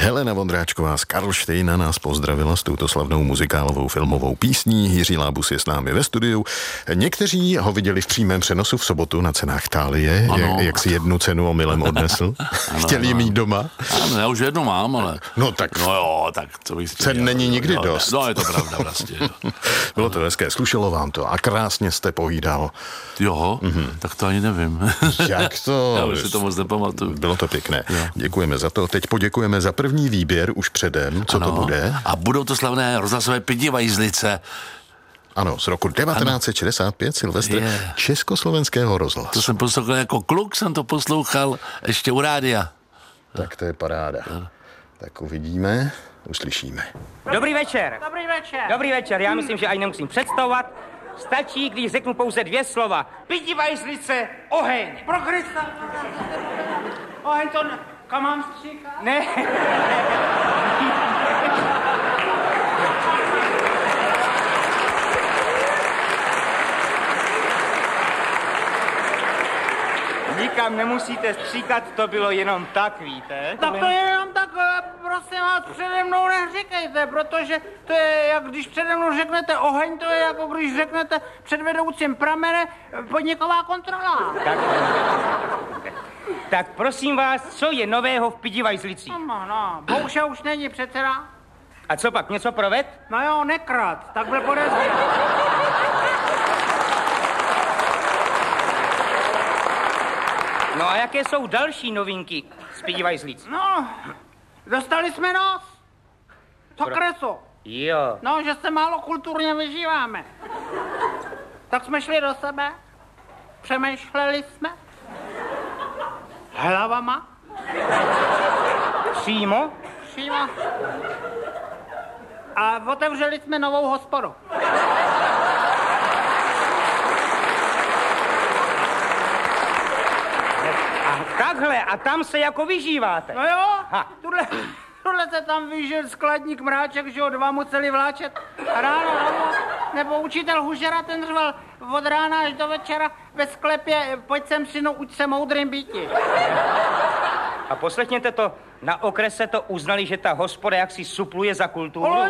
Helena Vondráčková z Karlštejna nás pozdravila s touto slavnou muzikálovou filmovou písní. Jiří Lábus je s námi ve studiu. Někteří ho viděli v přímém přenosu v sobotu na cenách Thálie, jak si jednu cenu omylem odnesl. Chtěli ji mít doma. Ano, já už jednu mám, ale... No tak... No jo, tak co bych si... Cen není nikdy dost. No, je to pravda vlastně. Bylo to hezké, slušelo vám to a krásně jste povídal. Jo, tak to ani nevím. Jak to? Já už si to moc nepamatuju. Bylo to pěkné. Jo. Děkujeme za to. Teď poděkujeme za první výběr už předem. Co to bude? A budou to slavné rozhlasové Pidivajzlice. Ano, z roku 1965 Silvestr Československého rozhlasu. To jsem poslouchal jako kluk, jsem to poslouchal ještě u rádia. Tak to je paráda. Tak uvidíme, uslyšíme. Dobrý večer. Dobrý večer. Dobrý večer, já myslím, že ani nemusím představovat. Stačí, když řeknu pouze dvě slova. Pidivajzlice, oheň. Pro Krista. Oheň to... Kam mám stříkat? Ne. Nikam nemusíte stříkat, to bylo jenom tak, víte? Tak to je jenom tak, prosím vás, přede mnou neříkejte, protože to je, jak když přede mnou řeknete oheň, to je jako když řeknete před vedoucím pramene podniková kontrola. Tak prosím vás, co je nového v Pidivajzlicích? No, Bouša už není předseda. A co pak, něco proved? No jo, nekrát, tak byl podezřelý. No a jaké jsou další novinky z Pidivajzlic? No, dostali jsme nos. Co kreso? Jo. No, že se málo kulturně vyžíváme. Tak jsme šli do sebe, přemýšleli jsme hlavama. Přímo? Přímo. A otevřeli jsme novou hospodu. A takhle, a tam se jako vyžíváte? No jo, Ha. Tohle se tam vyžil skladník Mráček, že ho dva museli vláčet ráno domů. Nebo učitel Hužera, ten řval od rána až do večera ve sklepě, pojď sem synu, uč se moudrým býti. A poslechněte to, na okrese to uznali, že ta hospoda jaksi supluje za kulturu.